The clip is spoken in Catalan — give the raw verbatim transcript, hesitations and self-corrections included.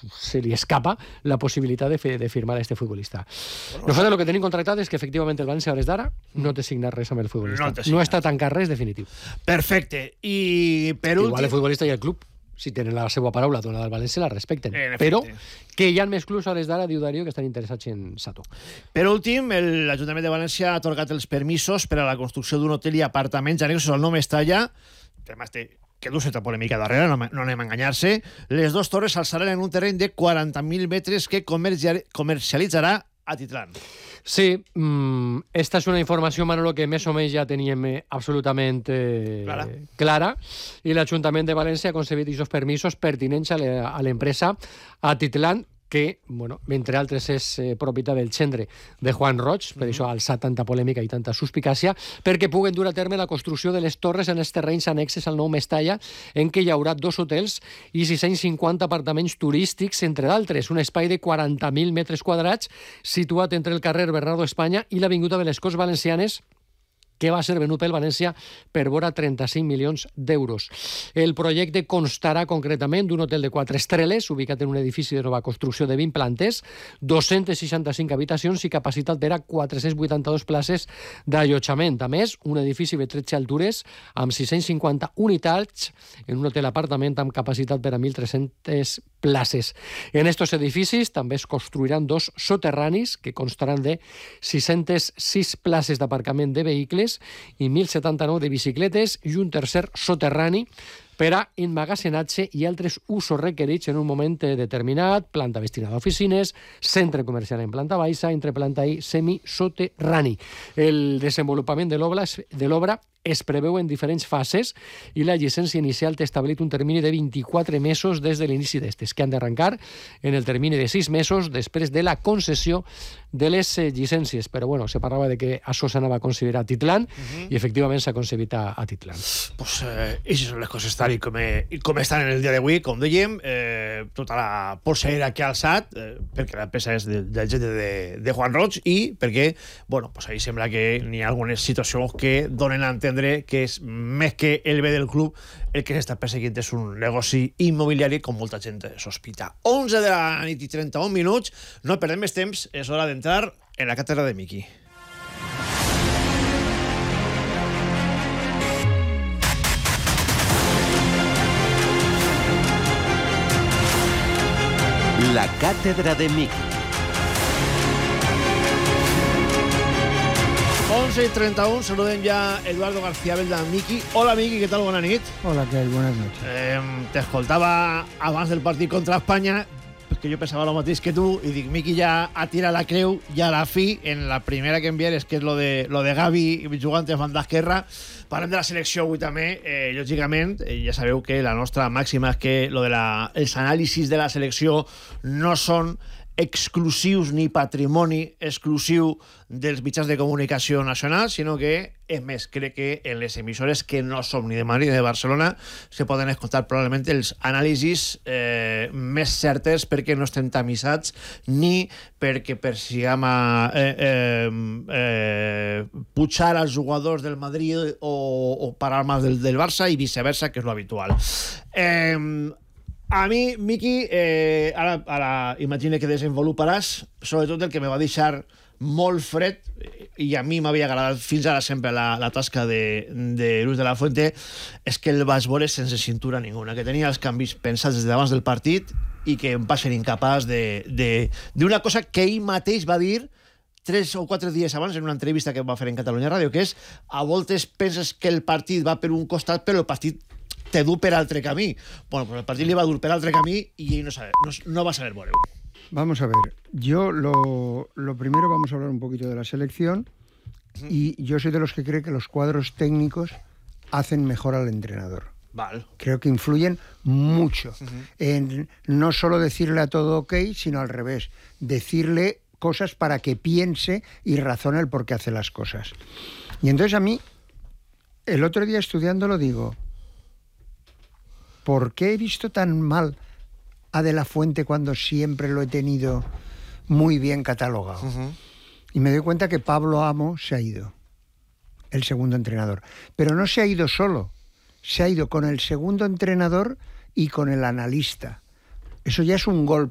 se li escapa la possibilitat de, fer, de firmar este futbolista. Nosaltres el que tenim contractat és que efectivament el València a hores d'ara no té signat res amb el futbolista. No, no està tancat res definitiu. Perfecte. I per últim... Igual el futbolista i el club, si tenen la seva paraula donada al València, la respecten. Però que hi ha més clubs a hores d'ara, diu Darío, que estan interessats en Sato. Per últim, l'Ajuntament de València ha atorgat els permisos per a la construcció d'un hotel i apartaments annexos al nom Estalla, que además té que dur certa polèmica darrere, no, no anem a enganyar-se. Les dues torres s'alçaran en un terreny de quaranta mil metres que comercialitzarà Atitlán. Sí, mmm, esta és una informació, Manolo, que més o menys ja teníem absolutament eh, clara. clara, i l'Ajuntament de València ha concedit aquests permisos pertinents a l'empresa Atitlán, que, bueno, entre altres, és eh, propietat del gendre de Juan Roig, per mm -hmm. això ha alçat tanta polèmica i tanta suspicàcia, perquè puguen dur a terme la construcció de les torres en els terrenys annexes al nou Mestalla, en què hi haurà dos hotels i sis-cents cinquanta apartaments turístics, entre d'altres, un espai de quaranta mil metres quadrats situat entre el carrer Bernardo Espanya i l'Avinguda de les Corts Valencianes, que va ser venut pel València per vora trenta-cinc milions d'euros. El projecte constarà concretament d'un hotel de quatre estreles, ubicat en un edifici de nova construcció de vint plantes, dos-centes seixanta-cinc habitacions i capacitat per a quatre-cents vuitanta-dos places d'allotjament. A més, un edifici de tretze altures amb sis-cents cinquanta unitats en un hotel-apartament amb capacitat per a mil tres-centes places. En estos edificis també es construiran dos soterranis que constaran de sis-centes sis places d'aparcament de vehicles i mil setanta-nou de bicicletes i un tercer soterrani per a emmagacenatge i altres usos requerits en un moment determinat, planta destinada a oficines, centre comercial en planta baixa, entre planta i semisoterrani. El desenvolupament de l'obra de l'obra es preveu en diferents fases i la llicència inicial té establit un termini de vint-i-quatre mesos des de l'inici d'estes, que han d'arrencar en el termini de sis mesos després de la concessió de les llicències. Però bueno, se parlava de que això s'anava a concebir a Atitlán uh-huh. i efectivament s'ha concebit a Atitlán. Pues eh, aquestes són les coses tal i com, eh, com estan en el dia d'avui, com dèiem, eh, tota la polseguera que ha alçat, eh, perquè l'empresa és de, del gent de, de Juan Roig i perquè, bueno, pues ahí sembla que n'hi ha algunes situacions que donen a entendre que és més que el bé del club, el que s'està perseguint és un negoci immobiliari com molta gent sospita. onze de la nit i trenta-un minuts, no perdem més temps, és hora d'entrar en la càtedra de Miki. La càtedra de Miki. once y treinta y uno, saluden ya Eduardo García Belda, Miki. Hola, Miki, ¿qué tal? Buenas noches. Hola, ¿qué hay? Buenas noches. Eh, te escoltaba abans del partit contra Espanya, que jo pensava el mateix que tu, i dic, Miki ja atira la creu, ja a la fi, en la primera que enviares, que és lo de, lo de Gavi jugant en banda esquerra. Parlem de la selecció avui també, eh, lògicament, eh, ja sabeu que la nostra màxima és que lo de la, els anàlisis de la selecció no són exclusius ni patrimoni exclusiu dels mitjans de comunicació nacionals, sinó que, és més, crec que en les emissores que no som ni de Madrid ni de Barcelona se poden escoltar probablement els anàlisis eh, més certes perquè no estem tamisats ni perquè persigam a eh, eh, eh, pujar als jugadors del Madrid o, o parar más del, del Barça i viceversa, que és lo habitual. Eh, A mi, Miki, eh, ara, ara imagine que desenvoluparàs, sobretot el que me va deixar molt fred, i a mi m'havia agradat fins ara sempre la, la tasca de, de Luis de la Fuente, és que el vas veure sense cintura ninguna, que tenia els canvis pensats des d'abans del partit i que em va ser incapaç d'una cosa que ell mateix va dir tres o quatre dies abans en una entrevista que va fer en Catalunya Ràdio, que és, a voltes penses que el partit va per un costat, però el partit te du per altre camí. Bueno, pues el partit li va dur per altre camí y no, sabe, no, no va a saber voleu. Vamos a ver, yo lo, lo primero vamos a hablar un poquito de la selección uh-huh. y yo soy de los que cree que los cuadros técnicos hacen mejor al entrenador. Vale. Creo que influyen mucho uh-huh. en no solo decirle a todo ok, sino al revés, decirle cosas para que piense y razone el por qué hace las cosas. Y entonces a mí, el otro día estudiándolo digo, ¿por qué he visto tan mal a De la Fuente cuando siempre lo he tenido muy bien catalogado? Uh-huh. Y me doy cuenta que Pablo Amo se ha ido, el segundo entrenador. Pero no se ha ido solo, se ha ido con el segundo entrenador y con el analista. Eso ya es un golpe